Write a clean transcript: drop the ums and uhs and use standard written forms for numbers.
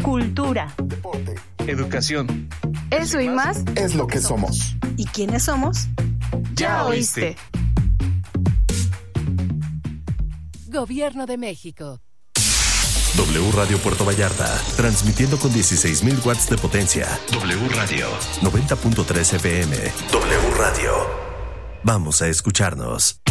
cultura, deporte, educación. Eso y más es lo que somos. ¿Y quiénes somos? Ya oíste. Gobierno de México. W Radio Puerto Vallarta, transmitiendo con 16,000 watts de potencia. W Radio 90.3 FM. W Radio. Vamos a escucharnos.